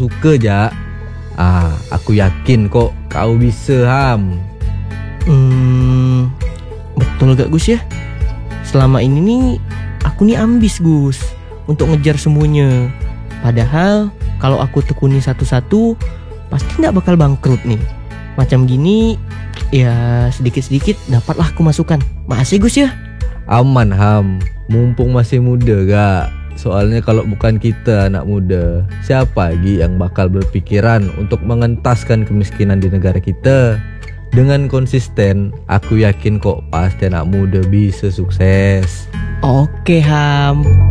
suka Jak. Aku yakin kok kau bisa Ham. Betul gak Gus ya? Selama ini nih aku nih ambis Gus untuk ngejar semuanya. Padahal kalau aku tekuni satu-satu pasti gak bakal bangkrut nih. Macam gini ya sedikit-sedikit dapatlah aku masukkan. Makasih Gus ya. Aman Ham, mumpung masih muda gak. Soalnya kalau bukan kita anak muda, siapa lagi yang bakal berpikiran untuk mengentaskan kemiskinan di negara kita? Dengan konsisten, aku yakin kok pasti anak muda bisa sukses. Oke Ham.